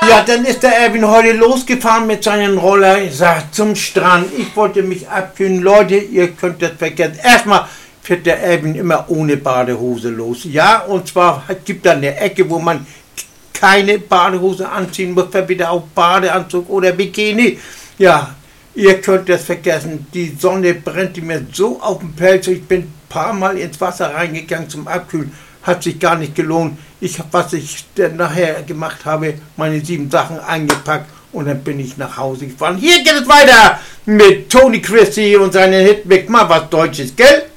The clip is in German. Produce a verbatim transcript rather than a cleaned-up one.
Ja, dann ist der Erwin heute losgefahren mit seinem Roller, ich sag, zum Strand. Ich wollte mich abkühlen. Leute, ihr könnt das vergessen. Erstmal fährt der Erwin immer ohne Badehose los. Ja, und zwar gibt da eine Ecke, wo man keine Badehose anziehen muss, wieder auch Badeanzug oder Bikini. Ja, ihr könnt das vergessen. Die Sonne brennt mir so auf den Pelz. Ich bin ein paar Mal ins Wasser reingegangen zum Abkühlen. Hat sich gar nicht gelohnt. Ich, was ich dann nachher gemacht habe, meine sieben Sachen eingepackt und dann bin ich nach Hause gefahren. Hier geht es weiter mit Tony Christie und seinen Hit Mach mal was Deutsches, gell?